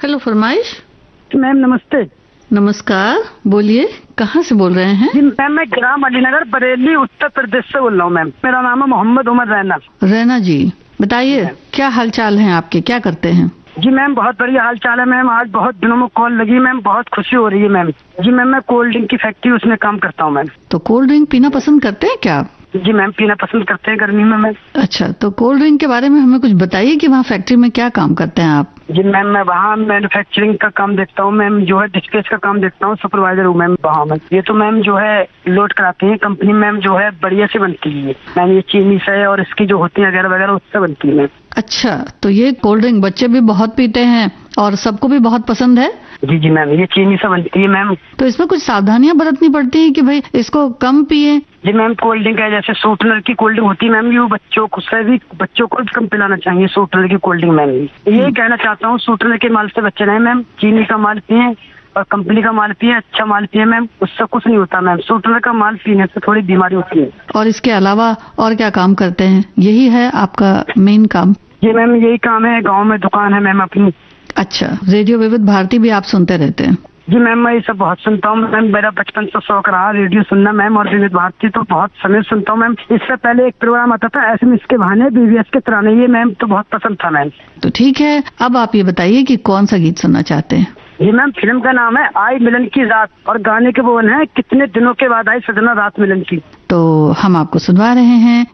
Hello फरमाइश। Ma'am नमस्ते। नमस्कार, बोलिए कहाँ से बोल रहे हैं? जी मैम, मैं ग्राम अलीनगर बरेली उत्तर प्रदेश से बोल रहा हूँ मैम। मेरा नाम है मोहम्मद उमर रैना। रैना जी, बताइए क्या हाल चाल है आपके, क्या करते हैं? जी मैम, बहुत बढ़िया हाल चाल है मैम। आज बहुत दिनों में कॉल लगी मैम, बहुत खुशी हो रही है मैम। जी मैम, मैं कोल्ड ड्रिंक की फैक्ट्री उसमें काम करता हूँ मैम। तो कोल्ड ड्रिंक पीना पसंद करते हैं क्या आप? जी मैम, पीना पसंद करते हैं गर्मी में मैम। अच्छा, तो कोल्ड ड्रिंक के बारे में हमें कुछ बताइए कि वहाँ फैक्ट्री में क्या काम करते हैं आप? जी मैम, मैं वहाँ मैन्युफैक्चरिंग का काम देखता हूँ मैम, जो है डिस्पैच का काम देखता हूँ, सुपरवाइजर हूँ मैम वहाँ में। ये तो मैम जो है लोड कराते हैं कंपनी मैम, जो है बढ़िया से बनती है मैम। ये चीनी से और इसकी जो होती है वगैरह वगैरह उससे बनती है मैम। अच्छा, तो ये कोल्ड ड्रिंक बच्चे भी बहुत पीते हैं और सबको भी बहुत पसंद है? जी जी मैम, ये चीनी से बनती है मैम। तो इसमें कुछ सावधानियां बरतनी पड़ती है कि भाई इसको कम पिए? जी मैम, कोल्ड ड्रिंक है जैसे शॉर्टनर की कोल्ड ड्रिंक होती है मैम, ये बच्चों को भी कम पिलाना चाहिए शॉर्टनर की कोल्ड ड्रिंक मैम। ये कहना चाहता हूँ, शॉर्टनर के माल से बच्चे नहीं मैम, चीनी का माल पिए और कंपनी का माल पिए, अच्छा माल पिए मैम, उससे कुछ नहीं होता मैम। शॉर्टनर का माल पीने से थोड़ी बीमारी होती है। और इसके अलावा और क्या काम करते हैं? यही है आपका मेन काम? जी मैम, यही काम है, गाँव में दुकान है मैम अपनी। अच्छा, रेडियो विविध भारती भी आप सुनते रहते हैं? जी मैम, मैं ये सब बहुत सुनता हूँ मैम। मेरा बचपन से शौक रहा रेडियो सुनना मैम, और विविध भारती तो बहुत समय सुनता हूँ मैम। इससे पहले एक प्रोग्राम आता था एसएमएस के बहाने, बीवीएस के तराने, ये मैम तो बहुत पसंद था मैम। तो ठीक है, अब आप ये बताइए कि कौन सा गीत सुनना चाहते हैं? जी मैम, फिल्म का नाम है आई मिलन की रात और गाने के बोल हैं कितने दिनों के बाद आई सजना रात मिलन की। तो हम आपको सुनवा रहे हैं